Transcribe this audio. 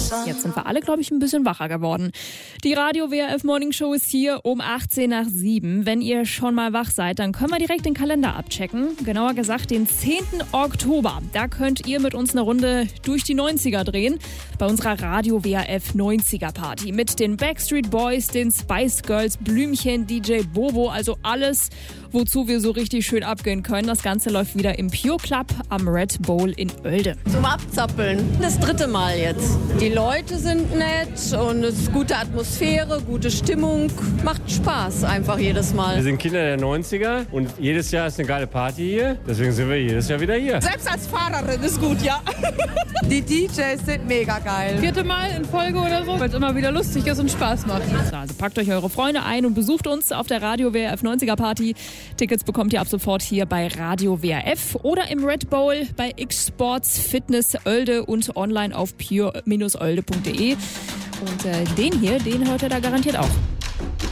Jetzt sind wir alle, glaube ich, ein bisschen wacher geworden. Die Radio WRF Morning Show ist hier um 7:18. Wenn ihr schon mal wach seid, dann können wir direkt den Kalender abchecken. Genauer gesagt den 10. Oktober. Da könnt ihr mit uns eine Runde durch die 90er drehen. Bei unserer Radio WRF 90er Party. Mit den Backstreet Boys, den Spice Girls, Blümchen, DJ Bobo. Also alles, wozu wir so richtig schön abgehen können. Das Ganze läuft wieder im Pure Club am Red Bowl in Oelde. Zum Abzappeln. Das 3. Mal jetzt. Die Leute sind nett und es ist gute Atmosphäre, gute Stimmung. Macht Spaß einfach jedes Mal. Wir sind Kinder der 90er und jedes Jahr ist eine geile Party hier. Deswegen sind wir jedes Jahr wieder hier. Selbst als Fahrerin ist gut, ja. Die DJs sind mega geil. 4. Mal in Folge oder so, weil es immer wieder lustig ist und Spaß macht. Also packt euch eure Freunde ein und besucht uns auf der Radio WRF 90er Party. Tickets bekommt ihr ab sofort hier bei Radio WRF oder im Red Bowl bei X-Sports Fitness Oelde und online auf pure-oelde.de. Und den hört ihr da garantiert auch.